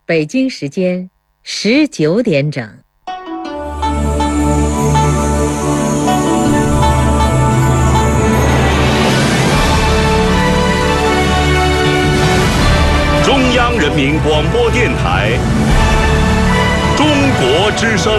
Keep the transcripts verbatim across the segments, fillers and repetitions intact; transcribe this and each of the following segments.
北京时间十九点整。 中央人民广播电台中国之声。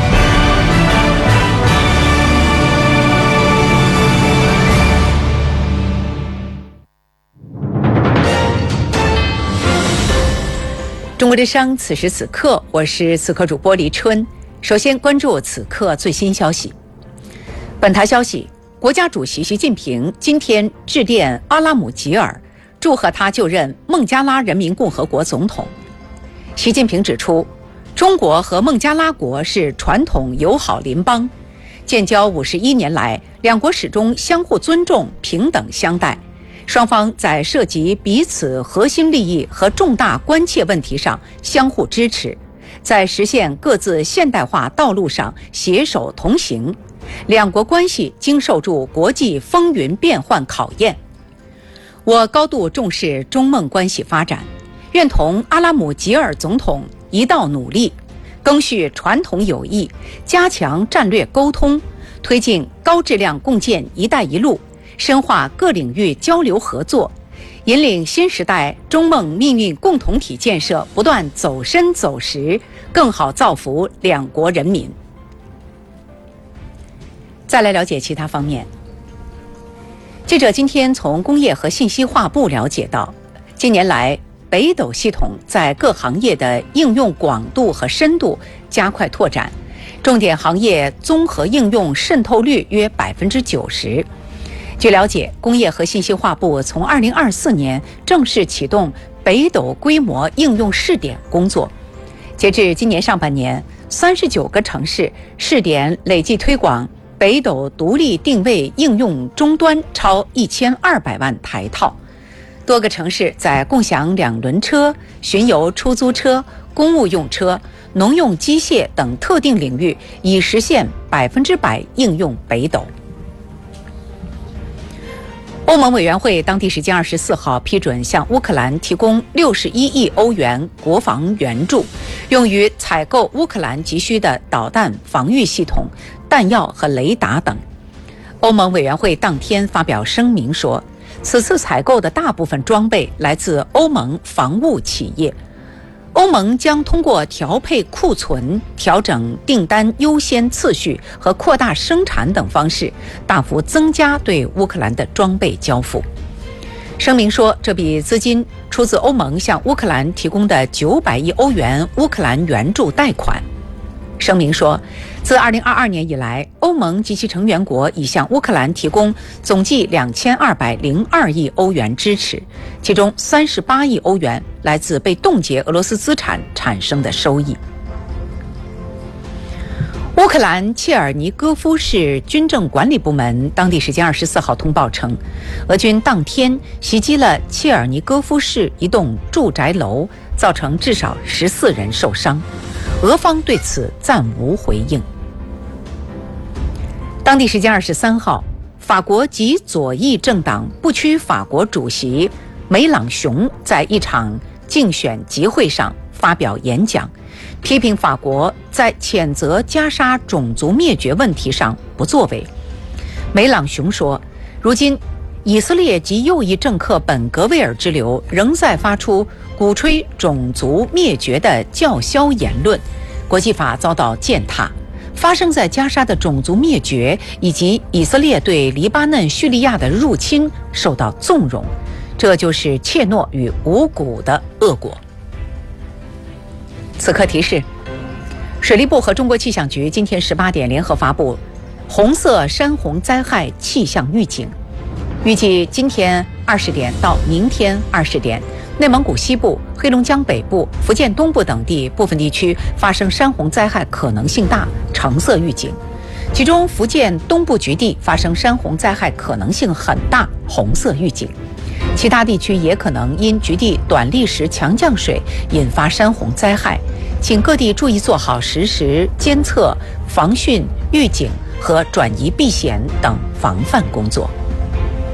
中国之声，此时此刻，我是此刻主播黎春。首先关注此刻最新消息。本台消息，国家主席习近平今天致电阿拉姆吉尔，祝贺他就任孟加拉人民共和国总统。习近平指出，中国和孟加拉国是传统友好邻邦，建交五十一年来，两国始终相互尊重、平等相待。双方在涉及彼此核心利益和重大关切问题上相互支持，在实现各自现代化道路上携手同行，两国关系经受住国际风云变幻考验。我高度重视中孟关系发展，愿同阿拉姆吉尔总统一道努力，赓续传统友谊，加强战略沟通，推进高质量共建“一带一路”，深化各领域交流合作，引领新时代中孟命运共同体建设不断走深走实，更好造福两国人民。再来了解其他方面。记者今天从工业和信息化部了解到，近年来北斗系统在各行业的应用广度和深度加快拓展，重点行业综合应用渗透率约百分之九十。据了解，工业和信息化部从二零二四年正式启动北斗规模应用试点工作。截至今年上半年，三十九个城市试点累计推广北斗独立定位应用终端超一千二百万台套。多个城市在共享两轮车、巡游出租车、公务用车、农用机械等特定领域已实现百分之百应用北斗。欧盟委员会当地时间二十四号批准向乌克兰提供六十一亿欧元国防援助，用于采购乌克兰急需的导弹防御系统、弹药和雷达等。欧盟委员会当天发表声明说，此次采购的大部分装备来自欧盟防务企业。欧盟将通过调配库存、调整订单优先次序和扩大生产等方式，大幅增加对乌克兰的装备交付。声明说，这笔资金出自欧盟向乌克兰提供的九百亿欧元乌克兰援助贷款。声明说，自二零二二年以来，欧盟及其成员国已向乌克兰提供总计两千二百零二亿欧元支持，其中三十八亿欧元来自被冻结俄罗斯资产产生的收益。乌克兰切尔尼戈夫市军政管理部门当地时间二十四号通报称，俄军当天袭击了切尔尼戈夫市一栋住宅楼，造成至少十四人受伤。俄方对此暂无回应。当地时间二十三号，法国极左翼政党不屈法国主席梅朗雄在一场竞选集会上发表演讲，批评法国在谴责加沙种族灭绝问题上不作为。梅朗雄说，如今以色列及右翼政客本格维尔之流仍在发出鼓吹种族灭绝的叫嚣言论，国际法遭到践踏。发生在加沙的种族灭绝以及以色列对黎巴嫩、叙利亚的入侵受到纵容，这就是怯懦与无骨的恶果。此刻提示，水利部和中国气象局今天十八点联合发布红色山洪灾害气象预警，预计今天二十点到明天二十点，内蒙古西部、黑龙江北部、福建东部等地部分地区发生山洪灾害可能性大，橙色预警。其中福建东部局地发生山洪灾害可能性很大，红色预警。其他地区也可能因局地短历时强降水引发山洪灾害，请各地注意做好实时监测、防汛、预警和转移避险等防范工作。